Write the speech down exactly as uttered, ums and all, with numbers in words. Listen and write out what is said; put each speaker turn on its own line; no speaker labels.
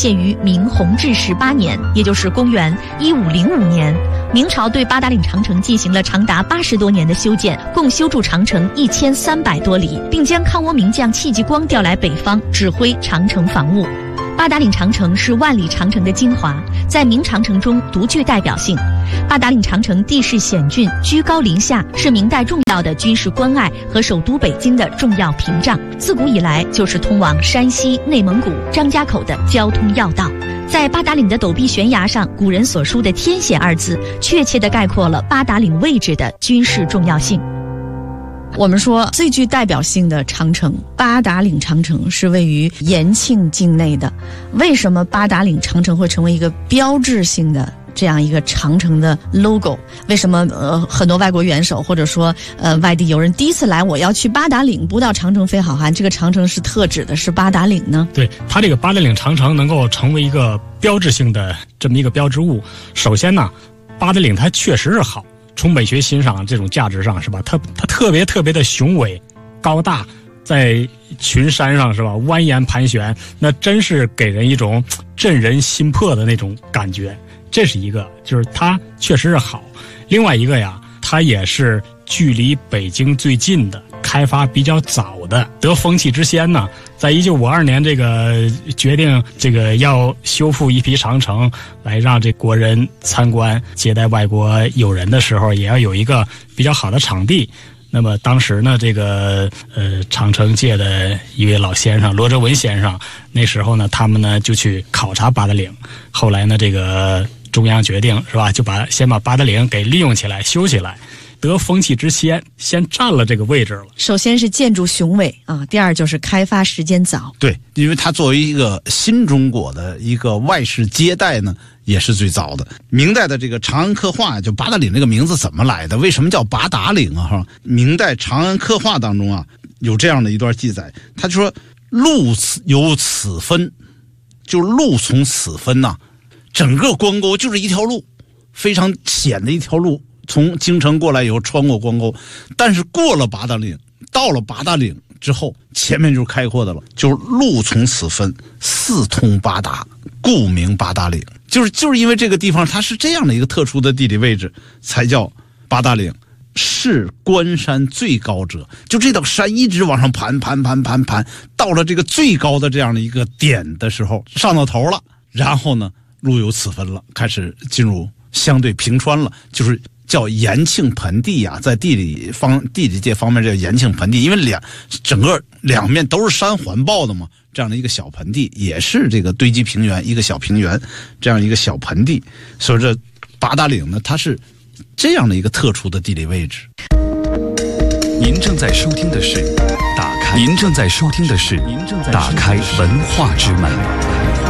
建于明弘治十八年，也就是公元一五零五年。明朝对八达岭长城进行了长达八十多年的修建，共修筑长城一千三百多里，并将抗倭名将戚继光调来北方指挥长城防务。八达岭长城是万里长城的精华，在明长城中独具代表性。八达岭长城地势险峻，居高临下，是明代重要的军事关隘和首都北京的重要屏障，自古以来就是通往山西、内蒙古、张家口的交通要道。在八达岭的陡壁悬崖上，古人所书的天险二字，确切地概括了八达岭位置的军事重要性。我们说最具代表性的长城八达岭长城是位于延庆境内的。为什么八达岭长城会成为一个标志性的这样一个长城的 logo？ 为什么呃很多外国元首或者说呃外地友人第一次来，我要去八达岭，不到长城非好汉？这个长城是特指的是八达岭呢？
对，它这个八达岭长城能够成为一个标志性的这么一个标志物，首先呢，八达岭它确实是好。从美学欣赏这种价值上是吧，它它特别特别的雄伟高大，在群山上是吧蜿蜒盘旋，那真是给人一种震人心魄的那种感觉。这是一个，就是它确实是好。另外一个呀，它也是距离北京最近的，开发比较早的。得风气之先呢，在一九五二年这个决定这个要修复一批长城，来让这国人参观接待外国友人的时候，也要有一个比较好的场地。那么当时呢，这个呃长城界的一位老先生罗哲文先生，那时候呢，他们呢就去考察八达岭。后来呢，这个中央决定是吧，就把先把八达岭给利用起来、修起来。得风气之先，先占了这个位置了。
首先是建筑雄伟啊，第二就是开发时间早。
对，因为它作为一个新中国的一个外事接待呢，也是最早的。明代的这个长安刻画，就八达岭这个名字怎么来的？为什么叫八达岭啊？哈，明代长安刻画当中啊，有这样的一段记载，他就说路由此分，就路从此分呐、啊，整个关沟就是一条路，非常险的一条路。从京城过来以后穿过关沟，但是过了八达岭，到了八达岭之后，前面就是开阔的了，就是路从此分，四通八达，故名八达岭。就是就是因为这个地方它是这样的一个特殊的地理位置，才叫八达岭。是关山最高者，就这道山一直往上盘盘盘盘盘，到了这个最高的这样的一个点的时候，上到头了，然后呢，路由此分了，开始进入相对平川了，就是叫延庆盆地啊，在地理方地理界方面叫延庆盆地，因为两整个两面都是山环抱的嘛，这样的一个小盆地，也是这个堆积平原，一个小平原，这样一个小盆地，所以这八达岭呢，它是这样的一个特殊的地理位置。
您正在收听的是打开，您正在收听的是打开文化之门。